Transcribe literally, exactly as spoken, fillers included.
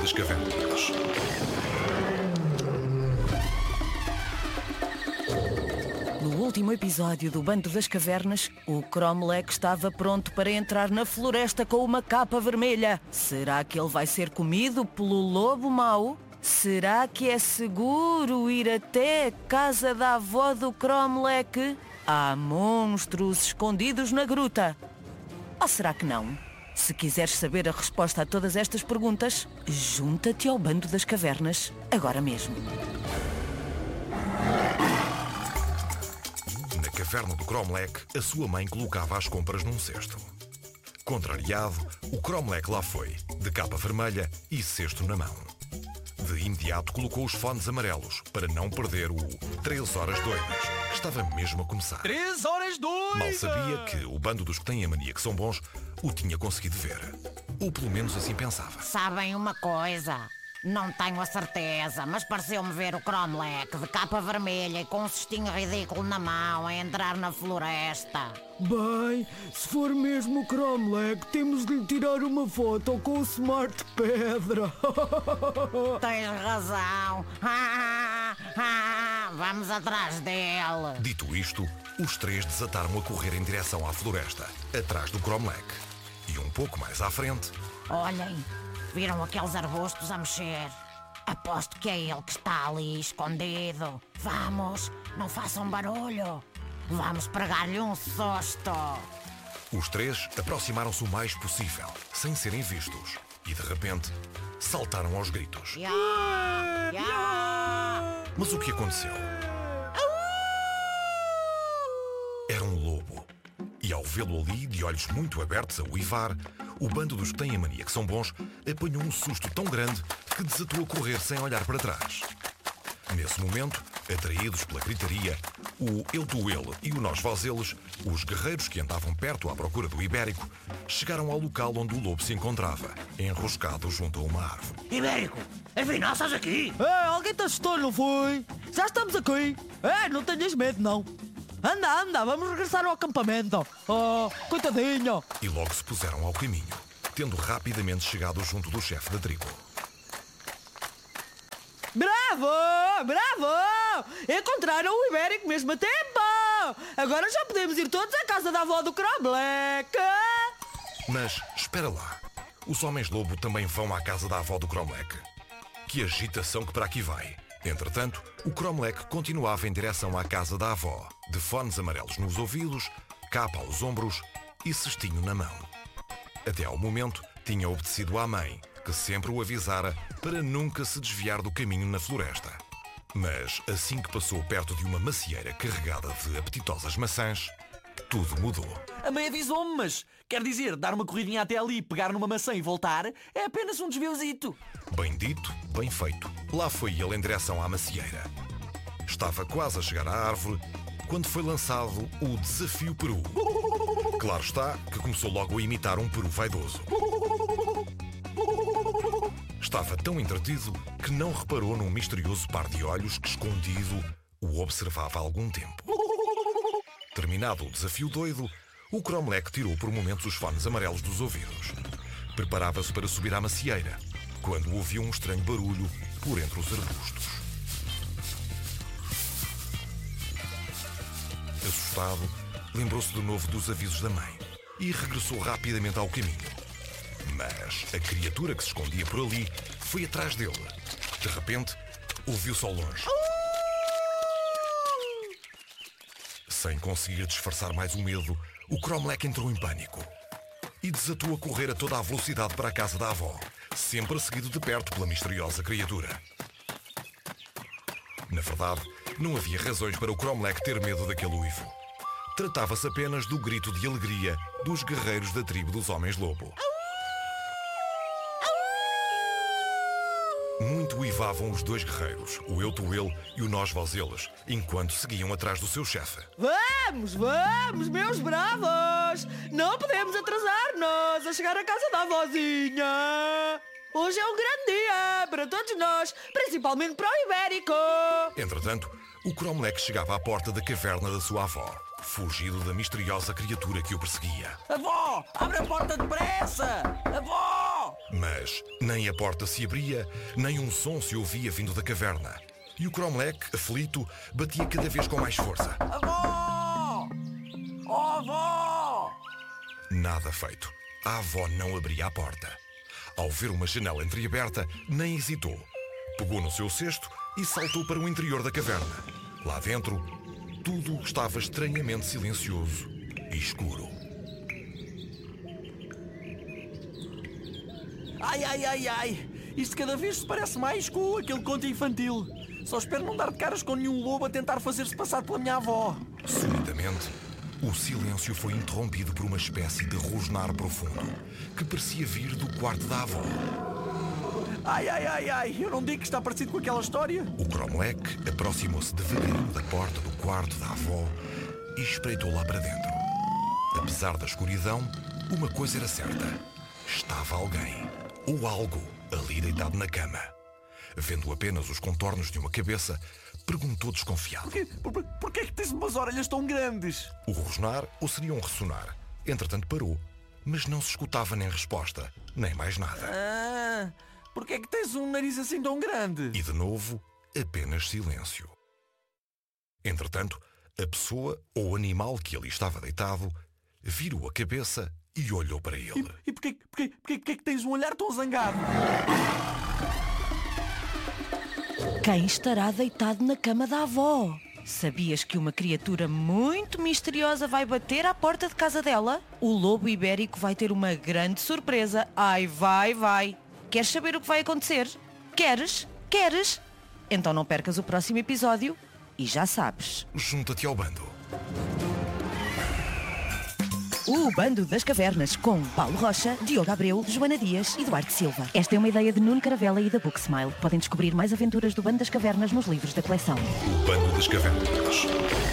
das Cavernas. No último episódio do Bando das Cavernas, o Cromlech estava pronto para entrar na floresta com uma capa vermelha. Será que ele vai ser comido pelo lobo mau? Será que é seguro ir até a casa da avó do Cromlech? Há monstros escondidos na gruta. Ou será que não? Se quiseres saber a resposta a todas estas perguntas, junta-te ao Bando das Cavernas agora mesmo. Na caverna do Cromlech, a sua mãe colocava as compras num cesto. Contrariado, o Cromlech lá foi, de capa vermelha e cesto na mão. De imediato colocou os fones amarelos para não perder o três horas doidas, que estava mesmo a começar. Três horas doidas! Mal sabia que o bando dos que têm a mania que são bons o tinha conseguido ver. Ou pelo menos assim pensava. Sabem uma coisa? Não tenho a certeza, mas pareceu-me ver o Cromlech de capa vermelha e com um cestinho ridículo na mão a entrar na floresta. Bem, se for mesmo o Cromlech, temos de lhe tirar uma foto com o Smart Pedra. Tens razão. Vamos atrás dele. Dito isto, os três desataram a correr em direção à floresta, atrás do Cromlech. E um pouco mais à frente... Olhem, viram aqueles arbustos a mexer? Aposto que é ele que está ali, escondido. Vamos, não façam barulho. Vamos pregar-lhe um susto. Os três aproximaram-se o mais possível, sem serem vistos. E de repente, saltaram aos gritos. Ya, ya. Mas o que aconteceu? Era um lobo. E ao vê-lo ali, de olhos muito abertos a uivar, o bando dos que têm a mania que são bons apanhou um susto tão grande que desatou a correr sem olhar para trás. Nesse momento, atraídos pela gritaria, o Eu Tu Ele e o Nós Vós Eles, os guerreiros que andavam perto à procura do Ibérico, chegaram ao local onde o lobo se encontrava, enroscado junto a uma árvore. Ibérico, afinal estás aqui? É, alguém te assustou, não foi? Já estamos aqui. É, não tenhas medo, não. Anda, anda, vamos regressar ao acampamento. Oh, coitadinho. E logo se puseram ao caminho, tendo rapidamente chegado junto do chefe da tribo. Bravo, bravo! Encontraram o Ibérico mesmo a tempo! Agora já podemos ir todos à casa da avó do Cromlech. Mas, espera lá, os homens-lobo também vão à casa da avó do Cromlech. Que agitação que para aqui vai! Entretanto, o Cromlech continuava em direção à casa da avó, de fones amarelos nos ouvidos, capa aos ombros e cestinho na mão. Até ao momento, tinha obedecido à mãe, que sempre o avisara para nunca se desviar do caminho na floresta. Mas, assim que passou perto de uma macieira carregada de apetitosas maçãs, tudo mudou. A mãe avisou-me, mas quer dizer, dar uma corridinha até ali, pegar numa maçã e voltar, é apenas um desviozito. Bem dito, bem feito. Lá foi ele em direção à macieira. Estava quase a chegar à árvore quando foi lançado o Desafio Peru. Claro está que começou logo a imitar um peru vaidoso. Estava tão entretido que não reparou num misterioso par de olhos que, escondido, o observava há algum tempo. Terminado o desafio doido, o Cromlech tirou por momentos os fones amarelos dos ouvidos. Preparava-se para subir à macieira, quando ouviu um estranho barulho por entre os arbustos. Assustado, lembrou-se de novo dos avisos da mãe e regressou rapidamente ao caminho. Mas a criatura que se escondia por ali foi atrás dele. De repente, ouviu-se ao longe. Sem conseguir disfarçar mais o medo, o Cromlech entrou em pânico e desatou a correr a toda a velocidade para a casa da avó, sempre seguido de perto pela misteriosa criatura. Na verdade, não havia razões para o Cromlech ter medo daquele uivo. Tratava-se apenas do grito de alegria dos guerreiros da tribo dos Homens-Lobo. Muito uivavam os dois guerreiros, o Eu Tu Ele e o Nós Vós Eles, enquanto seguiam atrás do seu chefe. Vamos, vamos, meus bravos! Não podemos atrasar-nos a chegar à casa da avózinha! Hoje é um grande dia para todos nós, principalmente para o Ibérico! Entretanto, o Cromlech chegava à porta da caverna da sua avó, fugido da misteriosa criatura que o perseguia. Avó, abre a porta depressa! Avó! Mas nem a porta se abria, nem um som se ouvia vindo da caverna. E o Cromlech, aflito, batia cada vez com mais força. Avó! Oh, avó! Nada feito. A avó não abria a porta. Ao ver uma janela entreaberta, nem hesitou. Pegou no seu cesto e saltou para o interior da caverna. Lá dentro, tudo estava estranhamente silencioso e escuro. Ai, ai, ai, ai! Isto cada vez se parece mais com aquele conto infantil. Só espero não dar de caras com nenhum lobo a tentar fazer-se passar pela minha avó. Subitamente, o silêncio foi interrompido por uma espécie de rosnar profundo que parecia vir do quarto da avó. Ai, ai, ai, ai! Eu não digo que está parecido com aquela história. O Cromlech aproximou-se devagarinho da porta do quarto da avó e espreitou lá para dentro. Apesar da escuridão, uma coisa era certa. Estava alguém, ou algo, ali deitado na cama. Vendo apenas os contornos de uma cabeça, perguntou desconfiado. Porquê, por, porquê é que tens umas orelhas tão grandes? O rosnar ou seria um ressonar? Entretanto parou, mas não se escutava nem resposta, nem mais nada. Ah, porquê é que tens um nariz assim tão grande? E de novo, apenas silêncio. Entretanto, a pessoa ou animal que ali estava deitado virou a cabeça e olhou para ele. E, e porquê, porquê, porquê, porquê é que tens um olhar tão zangado? Quem estará deitado na cama da avó? Sabias que uma criatura muito misteriosa vai bater à porta de casa dela? O lobo ibérico vai ter uma grande surpresa. Ai, vai, vai. Queres saber o que vai acontecer? Queres? Queres? Então não percas o próximo episódio e já sabes. Junta-te ao bando. O Bando das Cavernas, com Paulo Rocha, Diogo Abreu, Joana Dias e Duarte Silva. Esta é uma ideia de Nuno Caravela e da Booksmile. Podem descobrir mais aventuras do Bando das Cavernas nos livros da coleção. O Bando das Cavernas.